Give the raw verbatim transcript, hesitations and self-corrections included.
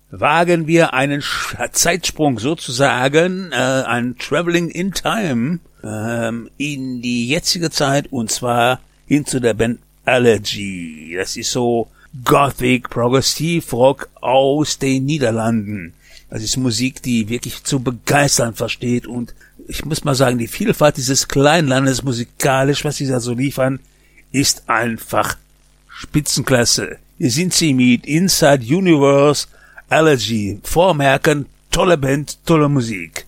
wagen wir einen Zeitsprung sozusagen, äh, ein Traveling in Time, ähm, in die jetzige Zeit, und zwar hin zu der Band Allergy. Das ist so Gothic, Progressive Rock aus den Niederlanden. Das ist Musik, die wirklich zu begeistern versteht, und ich muss mal sagen, die Vielfalt dieses kleinen Landes musikalisch, was sie da so liefern, ist einfach Spitzenklasse. Hier sind sie mit Inside Universe Allergy. Vormerken, tolle Band, tolle Musik.